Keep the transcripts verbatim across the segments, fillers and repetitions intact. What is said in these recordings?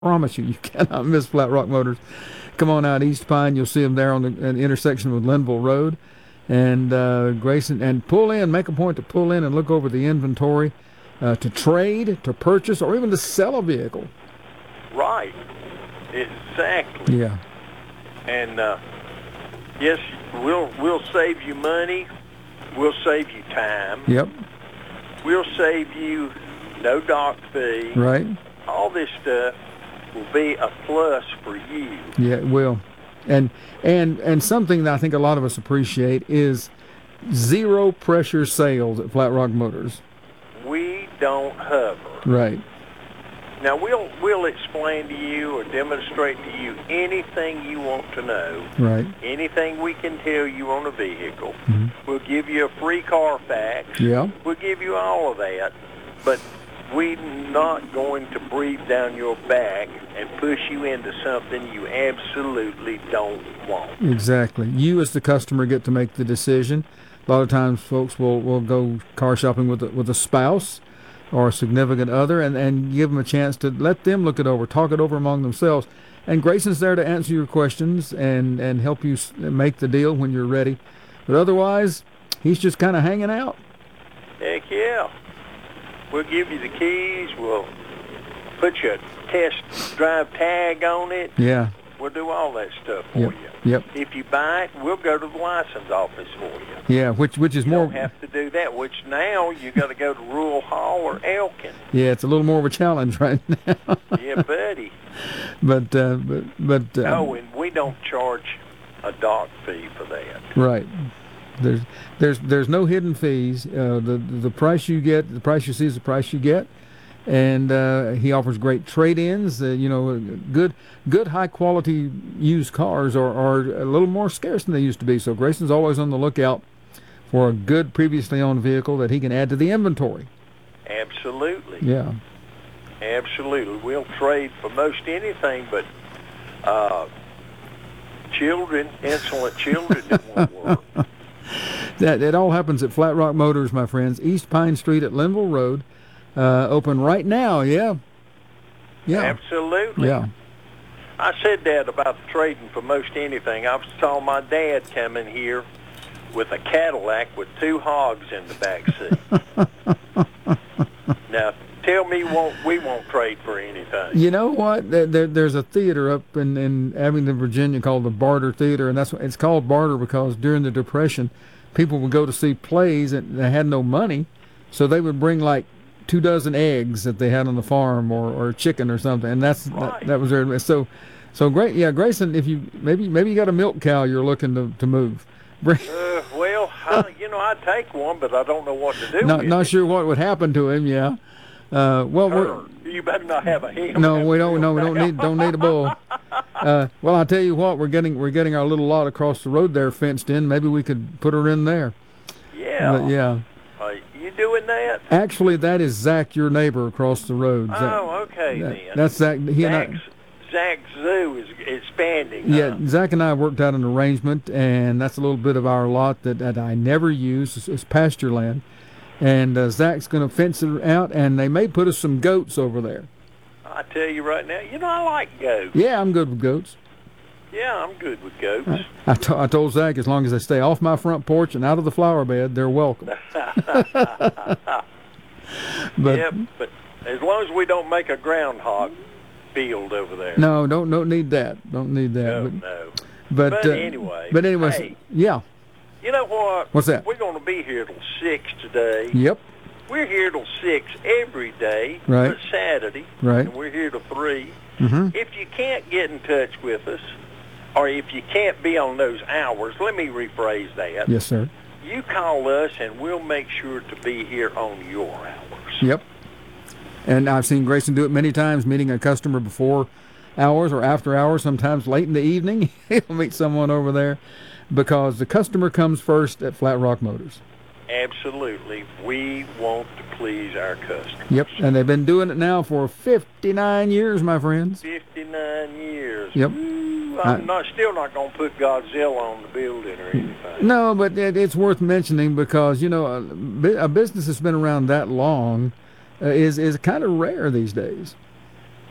promise you, you cannot miss Flat Rock Motors. Come on out East Pine. You'll see them there on the, an intersection with Linville Road. And uh, Grayson, and pull in, make a point to pull in and look over the inventory uh, to trade, to purchase, or even to sell a vehicle. Right. Exactly. Yeah. And uh, yes, we'll we'll save you money. We'll save you time. Yep. We'll save you no dock fee. Right. All this stuff will be a plus for you. Yeah, it will. And and and something that I think a lot of us appreciate is zero pressure sales at Flat Rock Motors. We don't hover. Right. Now we'll we'll explain to you or demonstrate to you anything you want to know. Right. Anything we can tell you on a vehicle. Mm-hmm. We'll give you a free Carfax. Yeah. We'll give you all of that. But we're not going to breathe down your back and push you into something you absolutely don't want. Exactly. You as the customer get to make the decision. A lot of times folks will, will go car shopping with a, with a spouse or a significant other and, and give them a chance to let them look it over, talk it over among themselves. And Grayson's there to answer your questions and, and help you make the deal when you're ready. But otherwise, he's just kind of hanging out. Heck yeah. We'll give you the keys. We'll put your test drive tag on it. Yeah. We'll do all that stuff for yep. you. Yep. If you buy it, we'll go to the license office for you. Yeah, which which is you more. You don't have to do that. Which now you got to go to Rural Hall or Elkin. Yeah, it's a little more of a challenge right now. Yeah, buddy. But uh, but but. Uh, oh, and we don't charge a dock fee for that. Right. There's there's there's no hidden fees. Uh, the the price you get, the price you see is the price you get, and uh, he offers great trade-ins. Uh, you know, good good high quality used cars are, are a little more scarce than they used to be. So Grayson's always on the lookout for a good previously owned vehicle that he can add to the inventory. Absolutely. Yeah. Absolutely. We'll trade for most anything, but uh, children, insolent children, it won't work. That it all happens at Flat Rock Motors, my friends. East Pine Street at Linville Road. Uh, open right now, yeah. Yeah. Absolutely. Yeah. I said that about the trading for most anything. I saw my dad come in here with a Cadillac with two hogs in the back seat. Now, tell me won't, we won't trade for anything. You know what? There, there, there's a theater up in, in Abingdon, Virginia called the Barter Theater, and that's it's called Barter because during the Depression, people would go to see plays and they had no money, so they would bring like two dozen eggs that they had on the farm or, or chicken or something, and that's right. that, that was their so so great. Yeah, Grayson, if you maybe maybe you got a milk cow you're looking to to move. Bring, uh, well, I, you know, I'd take one, but I don't know what to do. Not with not it. sure what would happen to him. Yeah. Uh, well, we're, you better not have a ham. no, we don't. No, we don't need don't need a bull. Uh, well, I'll tell you what, we're getting we're getting our little lot across the road there fenced in. Maybe we could put her in there. Yeah. But, yeah. Are you doing that? Actually, that is Zach, your neighbor across the road. Zach, oh, okay that, then. That's Zach. He Zach's, and I. Zach's Zoo is expanding. Yeah, huh? Zach and I worked out an arrangement, and that's a little bit of our lot that, that I never use. It's, it's pasture land. And uh, Zach's going to fence it out, and they may put us some goats over there. I tell you right now, you know, I like goats. Yeah, I'm good with goats. Yeah, I'm good with goats. I, I, to, I told Zach as long as they stay off my front porch and out of the flower bed, they're welcome. but, yeah, but as long as we don't make a groundhog field over there. No, don't don't need that. Don't need that. No, but, no. But, But uh, anyway. But anyway, hey, yeah. You know what? What's that? We're going to be here till six today. Yep. We're here till six every day. Right. But Saturday. Right. And we're here till three. Mm-hmm. If you can't get in touch with us, or if you can't be on those hours, let me rephrase that. Yes, sir. You call us, and we'll make sure to be here on your hours. Yep. And I've seen Grayson do it many times, meeting a customer before hours or after hours, sometimes late in the evening. He'll meet someone over there because the customer comes first at Flat Rock Motors. Absolutely. We want to please our customers. Yep, and they've been doing it now for fifty-nine years, my friends. fifty-nine years. Yep. Ooh, I'm I, not, still not going to put Godzilla on the building or anything. No, but it, it's worth mentioning because, you know, a, a business that's been around that long uh, is, is kind of rare these days.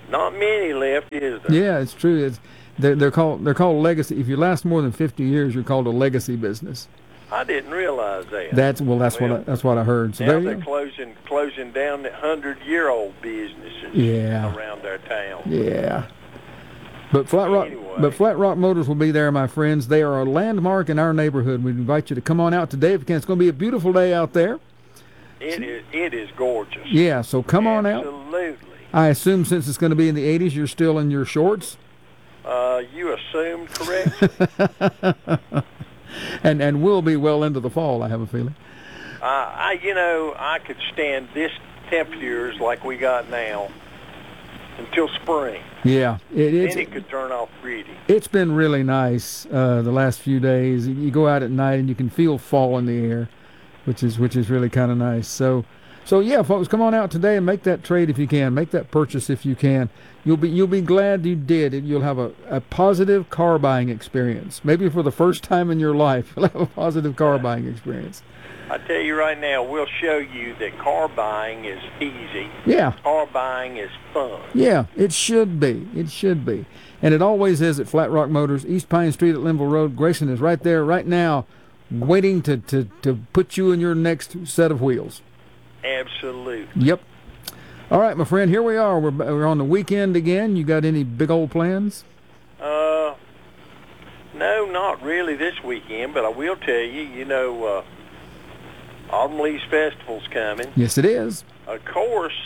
Not many left, is there? Yeah, it's true. It's they're, they're called they're called legacy. If you last more than fifty years, you're called a legacy business. I didn't realize that. That's well, that's well, what I, that's what I heard. So now there they're you go. closing closing down the hundred-year-old businesses Yeah. around our town. Yeah. But Flat Rock, Anyway. but Flat Rock Motors will be there, my friends. They are a landmark in our neighborhood. We invite you to come on out today if you can. It's going to be a beautiful day out there. It is it is gorgeous. Yeah, so come on out. Absolutely. I assume since it's going to be in the eighties, you're still in your shorts. Uh, you assumed correctly. and and we'll be well into the fall, I have a feeling. Uh, I, you know, I could stand this temperatures like we got now until spring. Yeah, it, it's, Then it could turn off pretty. it's been really nice uh, the last few days. You go out at night and you can feel fall in the air, which is which is really kind of nice. So, so yeah, folks, come on out today and make that trade if you can. Make that purchase if you can. You'll be you'll be glad you did. You'll have a, a positive car buying experience. Maybe for the first time in your life, you'll have a positive car buying experience. I tell you right now, we'll show you that car buying is easy. Yeah. Car buying is fun. Yeah, it should be. It should be. And it always is at Flat Rock Motors, East Pine Street at Linville Road. Grayson is right there right now waiting to, to, to put you in your next set of wheels. Absolutely. Yep. All right, my friend, here we are. We're, we're on the weekend again. You got any big old plans? Uh, no, not really this weekend, but I will tell you, you know, uh, Autumn Leaves Festival's coming. Yes, it is. Of course,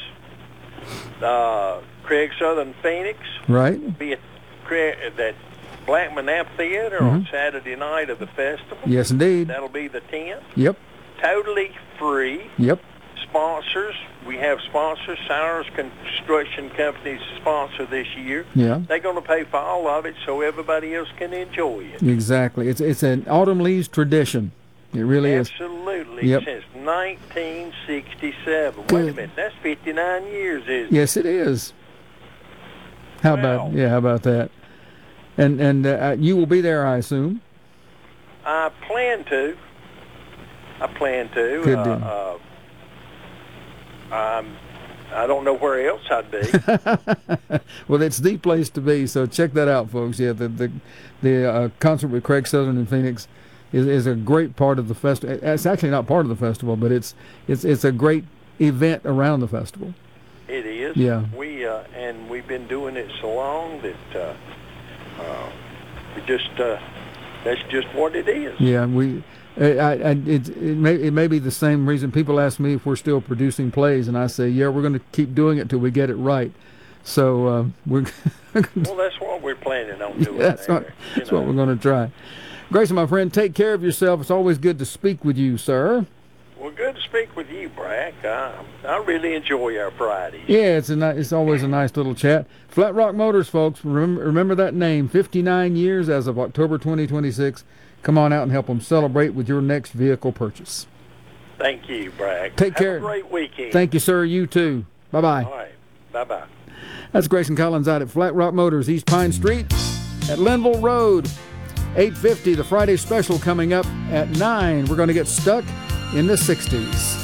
uh, Craig Southern Phoenix Right. will be at Craig, at that Blackman Amphitheater Mhm. on Saturday night of the festival. Yes, indeed. That'll be the tenth. Yep. Totally free. Yep. Sponsors. We have sponsors. Sowers Construction Company's sponsor this year. Yeah. They're going to pay for all of it so everybody else can enjoy it. Exactly. It's it's an Autumn Leaves tradition. It really is. Absolutely. Yep. Since nineteen sixty-seven. Wait Good. a minute. That's fifty-nine years, isn't it? Yes, it is. How Wow. about yeah? How about that? And and uh, you will be there, I assume. I plan to. I plan to. Good uh, deal. uh, I'm, I don't know where else I'd be. Well, it's the place to be. So check that out, folks. Yeah, the the the uh, concert with Craig Southern in Phoenix is is a great part of the festival. It's actually not part of the festival, but it's it's it's a great event around the festival. It is. Yeah. We uh, and we've been doing it so long that uh, uh, we just uh, that's just what it is. Yeah, we. I, I, it, it, may, it may be the same reason people ask me if we're still producing plays, and I say, yeah, we're going to keep doing it till we get it right. So uh, we're. Well, that's what we're planning on doing. Yeah, that's there, what, you that's know. what we're going to try. Grayson, my friend, take care of yourself. It's always good to speak with you, sir. Well, good to speak with you, Brack. I, I really enjoy our Fridays. Yeah, it's a ni- it's always a nice little chat. Flat Rock Motors, folks. Remember, remember that name. fifty-nine years as of October twenty twenty-six. Come on out and help them celebrate with your next vehicle purchase. Thank you, Brack. Take Have care. a great weekend. Thank you, sir. You too. Bye-bye. All right. Bye-bye. That's Grayson Collins out at Flat Rock Motors, East Pine Street at Linville Road. eight fifty, the Friday special coming up at nine. We're going to get stuck in the sixties.